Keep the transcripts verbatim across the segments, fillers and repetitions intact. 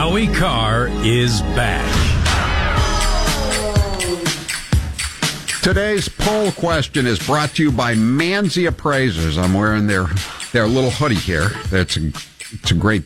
Howie Carr is back. Today's poll question is brought to you by Manzi Appraisers. I'm wearing their their little hoodie here. It's a, it's a great,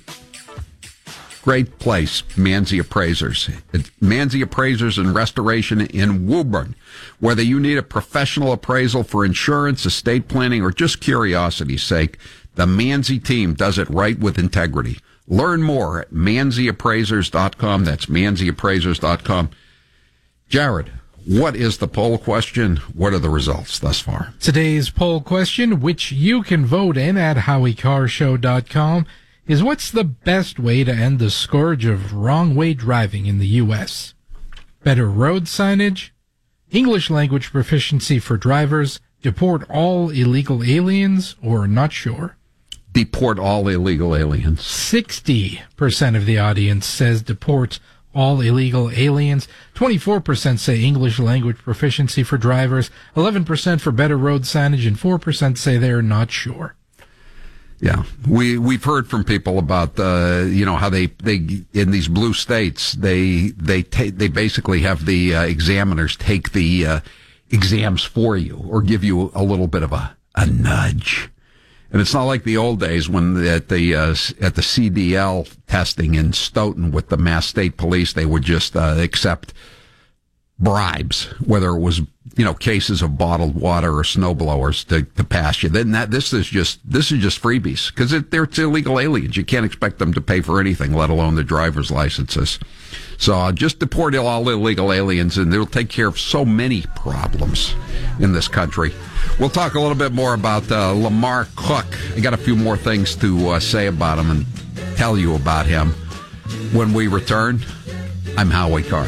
great place, Manzi Appraisers. It's Manzi Appraisers and Restoration in Woburn. Whether you need a professional appraisal for insurance, estate planning, or just curiosity's sake, the Manzi team does it right with integrity. Learn more at manzi appraisers dot com. That's manzi appraisers dot com. Jared, what is the poll question? What are the results thus far? Today's poll question, which you can vote in at howie carr show dot com, is what's the best way to end the scourge of wrong-way driving in the U S? Better road signage? English language proficiency for drivers? Deport all illegal aliens? Or not sure? Deport all illegal aliens. sixty percent of the audience says deport all illegal aliens. twenty-four percent say English language proficiency for drivers. eleven percent for better road signage, and four percent say they're not sure. Yeah, we we've heard from people about uh, you know how they, they in these blue states they they ta- they basically have the uh, examiners take the uh, exams for you or give you a little bit of a, a nudge. And it's not like the old days when at the uh, at the C D L testing in Stoughton with the Mass State Police, they would just uh, accept bribes, whether it was you know cases of bottled water or snowblowers to, to pass you. Then that this is just this is just freebies because it, they're it's illegal aliens. You can't expect them to pay for anything, let alone the driver's licenses. So uh, just deport all illegal aliens, and they'll take care of so many problems in this country. We'll talk a little bit more about uh, Lamar Cook. I got a few more things to uh, say about him and tell you about him when we return. I'm Howie Carr.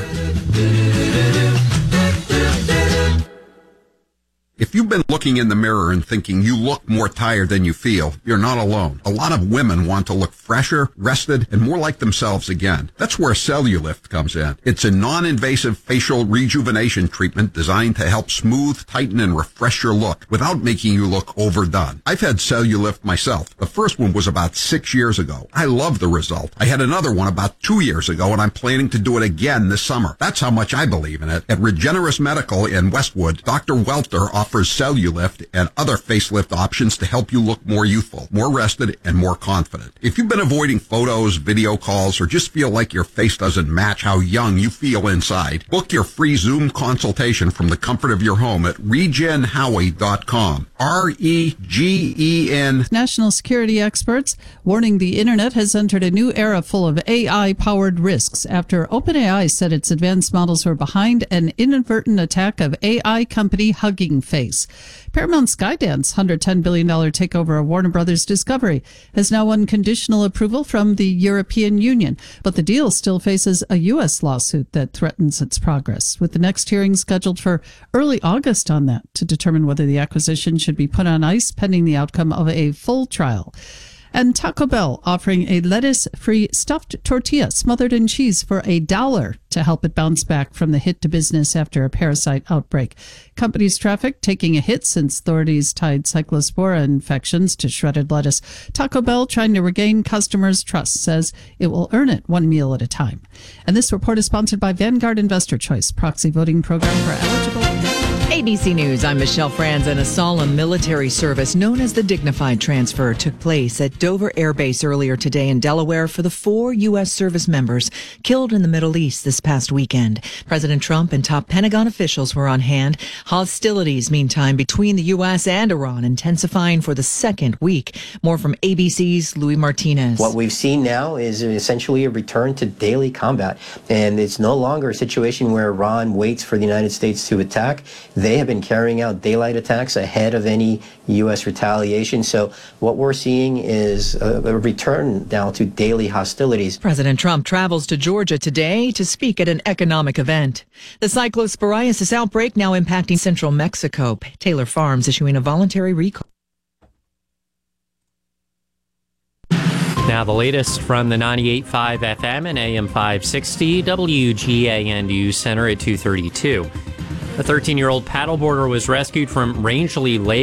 If you've been looking in the mirror and thinking you look more tired than you feel, you're not alone. A lot of women want to look fresher, rested, and more like themselves again. That's where Cellulift comes in. It's a non-invasive facial rejuvenation treatment designed to help smooth, tighten, and refresh your look without making you look overdone. I've had Cellulift myself. The first one was about six years ago. I love the result. I had another one about two years ago, and I'm planning to do it again this summer. That's how much I believe in it. At Regenerous Medical in Westwood, Doctor Welter offers Cellulift and other facelift options to help you look more youthful, more rested, and more confident. If you've been avoiding photos, video calls, or just feel like your face doesn't match how young you feel inside, book your free Zoom consultation from the comfort of your home at regen howie dot com. R E G E N. National security experts warning the internet has entered a new era full of A I-powered risks after OpenAI said its advanced models were behind an inadvertent attack of A I company Hugging Face. Paramount Skydance one hundred ten billion dollars takeover of Warner Brothers Discovery has now won conditional approval from the European Union, but the deal still faces a U S lawsuit that threatens its progress, with the next hearing scheduled for early August on that to determine whether the acquisition should be put on ice pending the outcome of a full trial. And Taco Bell offering a lettuce-free stuffed tortilla smothered in cheese for a dollar to help it bounce back from the hit to business after a parasite outbreak. Company's traffic taking a hit since authorities tied cyclospora infections to shredded lettuce. Taco Bell, trying to regain customers' trust, says it will earn it one meal at a time. And this report is sponsored by Vanguard Investor Choice, proxy voting program for eligible. A B C News, I'm Michelle Franz, and a solemn military service known as the Dignified Transfer took place at Dover Air Base earlier today in Delaware for the four U S service members killed in the Middle East this past weekend. President Trump and top Pentagon officials were on hand. Hostilities, meantime, between the U S and Iran intensifying for the second week. More from A B C's Louis Martinez. What we've seen now is essentially a return to daily combat, and it's no longer a situation where Iran waits for the United States to attack. They have been carrying out daylight attacks ahead of any U S retaliation. So what we're seeing is a, a return now to daily hostilities. President Trump travels to Georgia today to speak at an economic event. The cyclosporiasis outbreak now impacting central Mexico. Taylor Farms issuing a voluntary recall. Now the latest from the ninety-eight point five F M and A M five sixty W G A N News Center at two thirty-two. A thirteen-year-old paddleboarder was rescued from Rangeley Lake